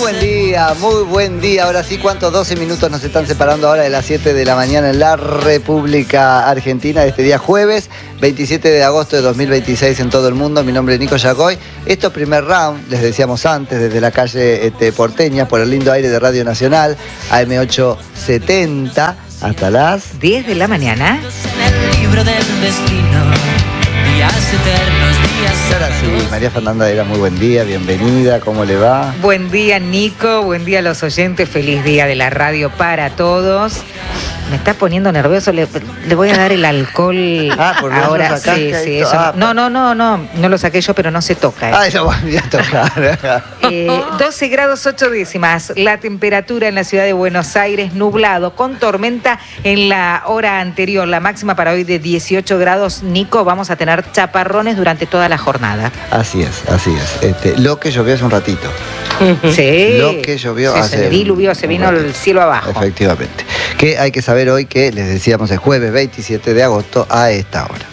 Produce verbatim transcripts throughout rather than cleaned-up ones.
buen día, muy buen día. Ahora sí, ¿cuántos? doce minutos nos están separando ahora de las siete de la mañana en la República Argentina de este día jueves, veintisiete de agosto de dos mil veintiséis en todo el mundo. Mi nombre es Nico Yacoy. Esto es primer round, les decíamos antes, desde la calle este, porteña, por el lindo aire de Radio Nacional, A M ochocientos setenta, hasta las diez de la mañana. En el libro del destino, días eternos, días Ahora sí, María Fernanda Era, muy buen día, bienvenida, ¿cómo le va? Buen día, Nico, buen día a los oyentes, feliz día de la radio para todos. Me está poniendo nervioso, le, le voy a dar el alcohol. Ah, por ahora. Sí, sí, eso. Ah, no, no, no, no, no lo saqué yo, pero no se toca. ¿eh? Ay, lo voy a tocar. Eh, doce grados ocho décimas, la temperatura en la ciudad de Buenos Aires, nublado, con tormenta en la hora anterior, la máxima para hoy de dieciocho grados. Nico, vamos a tener chaparrones durante toda la jornada. Así es, así es. Este, lo que llovió hace un ratito. Sí. Lo que llovió sí, hace se diluvió, se vino el cielo abajo. Efectivamente. Que hay que saber hoy que, les decíamos, el jueves veintisiete de agosto a esta hora.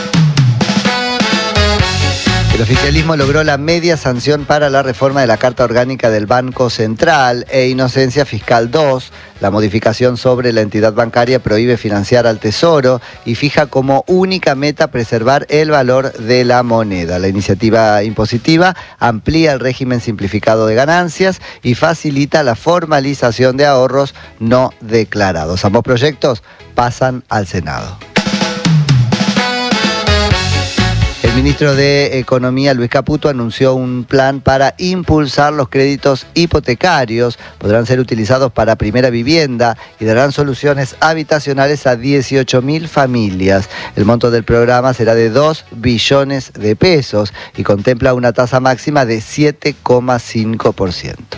El oficialismo logró la media sanción para la reforma de la Carta Orgánica del Banco Central e Inocencia Fiscal dos. La modificación sobre la entidad bancaria prohíbe financiar al Tesoro y fija como única meta preservar el valor de la moneda. La iniciativa impositiva amplía el régimen simplificado de ganancias y facilita la formalización de ahorros no declarados. Ambos proyectos pasan al Senado. El ministro de Economía, Luis Caputo, anunció un plan para impulsar los créditos hipotecarios. Podrán ser utilizados para primera vivienda y darán soluciones habitacionales a dieciocho mil familias. El monto del programa será de dos billones de pesos y contempla una tasa máxima de siete coma cinco por ciento.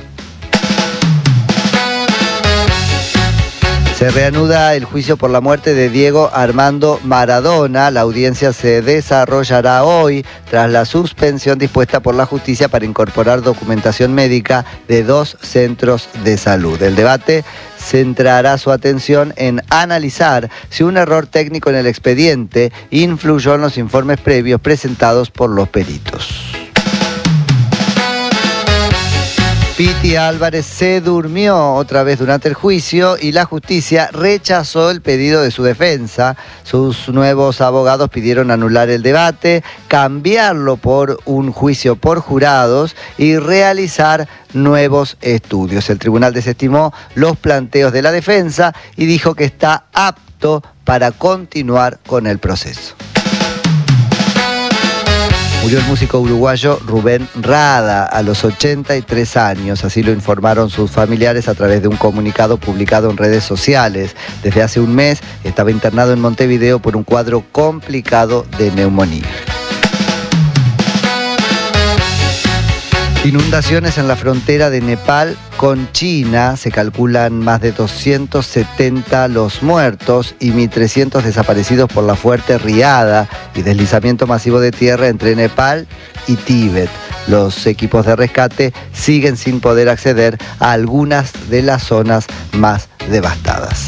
Se reanuda el juicio por la muerte de Diego Armando Maradona. La audiencia se desarrollará hoy tras la suspensión dispuesta por la justicia para incorporar documentación médica de dos centros de salud. El debate centrará su atención en analizar si un error técnico en el expediente influyó en los informes previos presentados por los peritos. Piti Álvarez se durmió otra vez durante el juicio y la justicia rechazó el pedido de su defensa. Sus nuevos abogados pidieron anular el debate, cambiarlo por un juicio por jurados y realizar nuevos estudios. El tribunal desestimó los planteos de la defensa y dijo que está apto para continuar con el proceso. Murió el músico uruguayo Rubén Rada a los ochenta y tres años, así lo informaron sus familiares a través de un comunicado publicado en redes sociales. Desde hace un mes estaba internado en Montevideo por un cuadro complicado de neumonía. Inundaciones en la frontera de Nepal con China. Se calculan más de doscientos setenta los muertos y mil trescientos desaparecidos por la fuerte riada y deslizamiento masivo de tierra entre Nepal y Tíbet. Los equipos de rescate siguen sin poder acceder a algunas de las zonas más devastadas.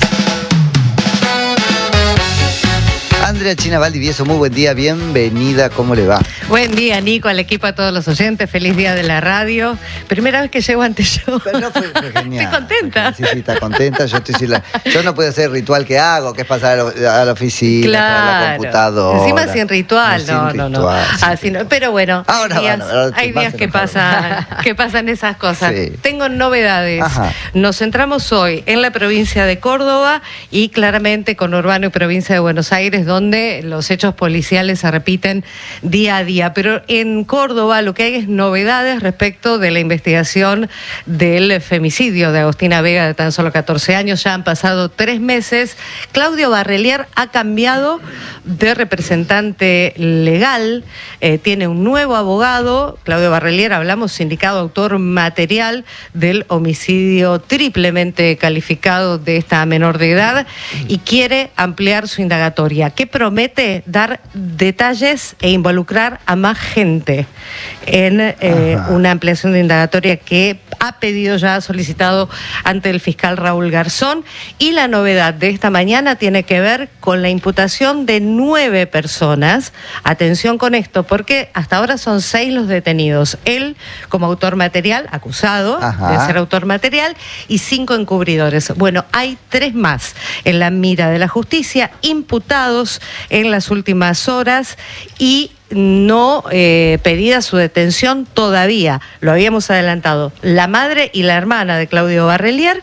Andrea China Valdivieso, muy buen día, bienvenida, ¿cómo le va? Buen día, Nico, al equipo, a todos los oyentes, feliz día de la radio. Primera vez que llego ante yo. Pero no fue, fue genial. Estoy contenta. Sí, sí, está contenta. Yo, estoy, la, yo no puedo hacer el ritual que hago, que es pasar a la, a la oficina, claro. a la computadora. Encima sin ritual, no, sin no, no. ritual, no. Así no. Pero bueno, ahora, días, bueno, ahora hay días que pasan, que pasan esas cosas. Sí. Tengo novedades. Ajá. Nos centramos hoy en la provincia de Córdoba y claramente con Urbano y provincia de Buenos Aires, donde los hechos policiales se repiten día a día. Pero en Córdoba lo que hay es novedades respecto de la investigación del femicidio de Agostina Vega, de tan solo catorce años. Ya han pasado tres meses. Claudio Barrelier ha cambiado de representante legal, eh, tiene un nuevo abogado. Claudio Barrelier, hablamos, sindicado autor material del homicidio triplemente calificado de esta menor de edad, y quiere ampliar su indagatoria. ¿Qué promete dar detalles e involucrar a más gente en eh, una ampliación de indagatoria que ha pedido ya, ha solicitado ante el fiscal Raúl Garzón. Y la novedad de esta mañana tiene que ver con la imputación de nueve personas. Atención con esto, porque hasta ahora son seis los detenidos. Él como autor material, acusado Ajá. de ser autor material, y cinco encubridores. Bueno, hay tres más en la mira de la justicia, imputados en las últimas horas y no eh, pedida su detención todavía. Lo habíamos adelantado. La madre y la hermana de Claudio Barrelier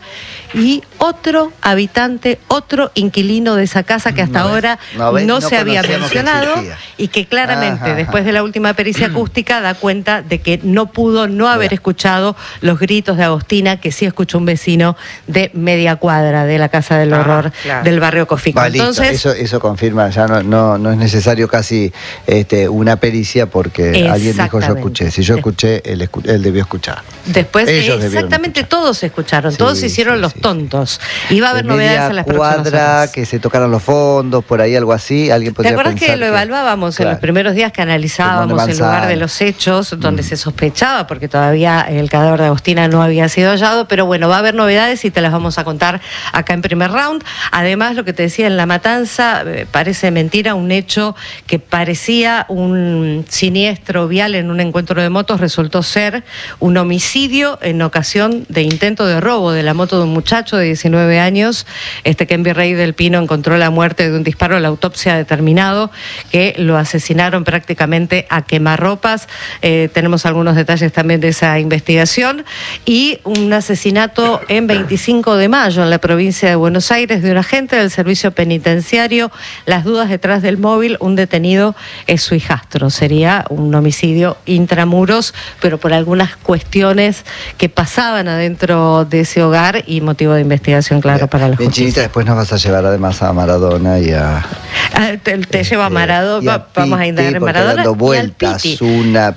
y otro habitante, otro inquilino de esa casa que hasta no ahora no, no, no se había mencionado que y que claramente ajá, después de la última pericia acústica da cuenta de que no pudo no haber yeah. escuchado los gritos de Agostina, que sí escuchó un vecino de media cuadra de la Casa del Horror ah, claro. del barrio Cofico. Va, Entonces, eso, eso confirma, ya no, no, no es necesario casi este, una pericia porque alguien dijo yo escuché. Si yo escuché, él, escu él debió escuchar. Después, Ellos exactamente escuchar. todos escucharon, sí, todos hicieron sí, los sí, tontos. Sí. Iba a haber novedades en las próximas horas. Que se tocaran los fondos, por ahí algo así. ¿Alguien podría ¿Te acuerdas que lo evaluábamos que, en claro, los primeros días que analizábamos el lugar de los hechos, donde mm. se sospechaba, porque todavía el cadáver de Agostina no había sido hallado? Pero bueno, va a haber novedades y te las vamos a contar acá en Primer Round. Además, lo que te decía en La Matanza, eh, parece mentira, un hecho que parecía un siniestro vial en un encuentro de motos resultó ser un homicidio en ocasión de intento de robo de la moto de un muchacho de diecinueve años, este que en Virrey del Pino encontró la muerte de un disparo. La autopsia ha determinado que lo asesinaron prácticamente a quemarropas. Eh, tenemos algunos detalles también de esa investigación. Y un asesinato en veinticinco de mayo en la provincia de Buenos Aires de un agente del servicio penitenciario. Las dudas detrás del móvil, un detenido es su hijastro. Sería un homicidio intramuros, pero por algunas cuestiones que pasaban adentro de ese hogar y motivo de investigación, claro, bien, para la bien, justicia. Chinita, después nos vas a llevar además a Maradona y a... Ah, te te este, llevo a Maradona, a vamos Piti, a indagar en Maradona dando vueltas y al Piti. Una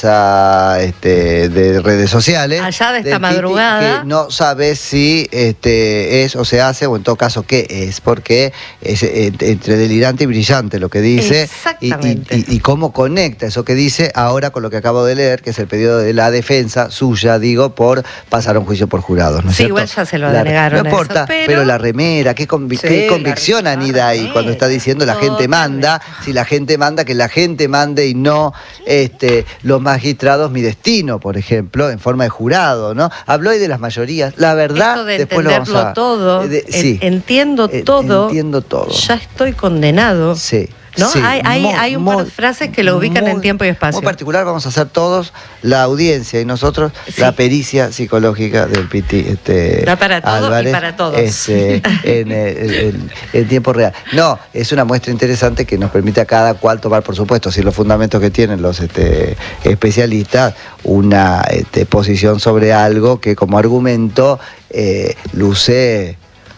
pieza este, de redes sociales. Allá de esta Piti, madrugada. que no sabes si este, es o se hace, o en todo caso qué es, porque es entre delirante y brillante lo que dice. Exactamente. Y, y, y, y cómo conecta eso que dice ahora con lo que acabo de leer, que es el pedido de la defensa suya, digo, por pasar a un juicio por jurados, ¿no es sí, cierto? Igual ya se lo la, denegaron. No importa, eso, pero... pero la remera, qué, convic sí, qué convicción anida ahí cuando está diciendo la gente manda, si la gente manda, que la gente mande y no este, los magistrados mi destino, por ejemplo, en forma de jurado, ¿no? Habló ahí de las mayorías, la verdad, esto de después lo vamos a... todo, de, sí, entiendo eh, todo, entiendo todo, ya estoy condenado. Sí. ¿No? Sí, hay hay, muy, hay un par de frases que lo ubican muy, en tiempo y espacio. Muy particular, vamos a hacer todos, la audiencia y nosotros, sí, la pericia psicológica del Piti este, da para todo Álvarez, y para todos. Es, eh, en, en, en tiempo real. No, es una muestra interesante que nos permite a cada cual tomar, por supuesto, sin los fundamentos que tienen los este, especialistas, una este, posición sobre algo que como argumento eh, luce...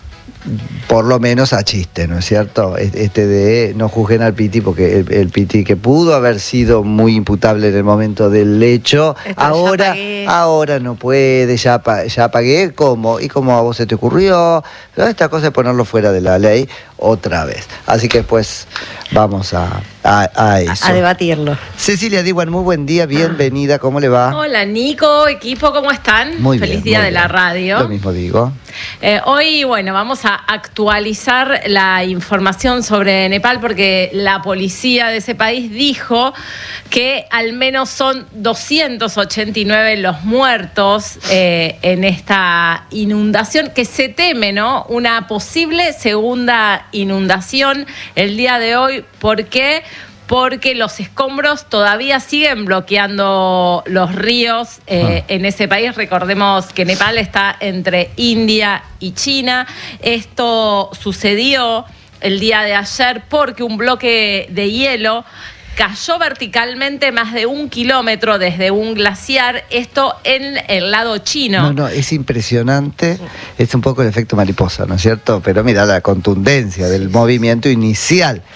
por lo menos a chiste, ¿no es cierto? Este de no juzguen al Piti, porque el, el Piti que pudo haber sido muy imputable en el momento del hecho, Esto ahora ahora no puede, ya, ya pagué, ¿cómo? ¿Y cómo a vos se te ocurrió? Pero esta cosa es ponerlo fuera de la ley otra vez. Así que después vamos a, a, a eso. A debatirlo. Cecilia Diwan, muy buen día, bienvenida, ¿cómo le va? Hola Nico, equipo, ¿cómo están? Muy Feliz bien, día muy de bien. la radio. Lo mismo digo. Eh, hoy, bueno, vamos a actualizar la información sobre Nepal porque la policía de ese país dijo que al menos son doscientos ochenta y nueve los muertos eh, en esta inundación, que se teme, ¿no? Una posible segunda inundación el día de hoy. ¿Por qué? Porque los escombros todavía siguen bloqueando los ríos eh, ah. en ese país. Recordemos que Nepal está entre India y China. Esto sucedió el día de ayer porque un bloque de hielo cayó verticalmente más de un kilómetro desde un glaciar, esto en el lado chino. No, no, es impresionante, es un poco el efecto mariposa, ¿no es cierto? Pero mira la contundencia del movimiento inicial.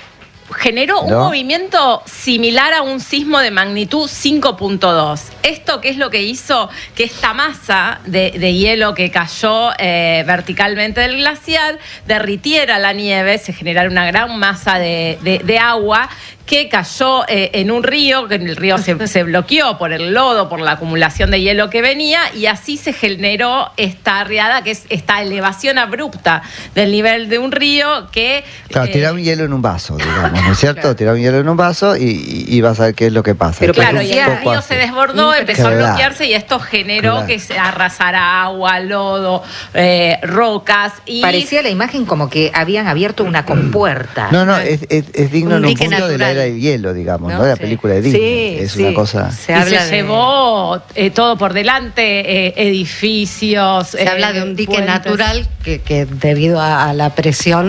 generó un ¿no? movimiento similar a un sismo de magnitud cinco punto dos. ¿Esto qué es lo que hizo? Que esta masa de, de hielo que cayó eh, verticalmente del glaciar derritiera la nieve, se generara una gran masa de, de, de agua que cayó eh, en un río, que el río se, se bloqueó por el lodo, por la acumulación de hielo que venía, y así se generó esta riada, que es esta elevación abrupta del nivel de un río que... Claro, eh, tirar un hielo en un vaso, digamos, ¿no es cierto? Claro. Tirar un hielo en un vaso y, y, y vas a ver qué es lo que pasa. Pero Después Claro, un y el poco río así. se desbordó, empezó a Claro. bloquearse y esto generó Claro. que se arrasara agua, lodo, eh, rocas y... Parecía la imagen como que habían abierto una compuerta. No, no, es, es, es digno Un en un dique punto de la natural. era del hielo, digamos, ¿no? ¿No? La Sí. película de Disney. Sí, es sí. una cosa... Se y habla se de- llevó eh, todo por delante, eh, edificios. Se eh, habla de un dique puentes. natural que, que debido a, a la presión